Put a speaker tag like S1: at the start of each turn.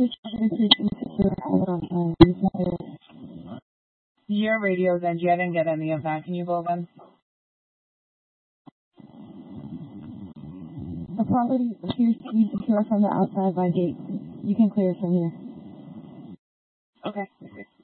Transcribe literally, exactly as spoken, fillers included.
S1: Your radio's Angie. I didn't get any of that. Can you go again?
S2: The property appears to be secure from the outside by gates. You can clear it from here.
S1: Okay.